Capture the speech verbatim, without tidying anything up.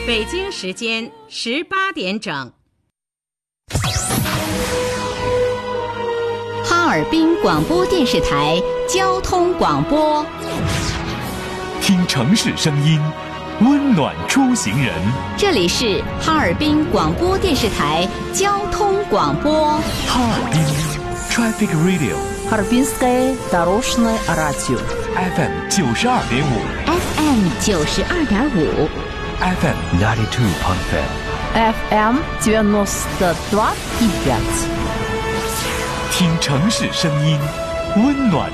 北京时间十八点整。 哈尔滨广播电视台交通广播， 听城市声音，温暖出行人。 这里是哈尔滨广播电视台交通广播。 哈尔滨 Traffic Radio， Харбинское дорожное радио F M 九十二点五 F M 九十二点五 F M ninety two point five F M девяносто два и пять。 听城市声音，温暖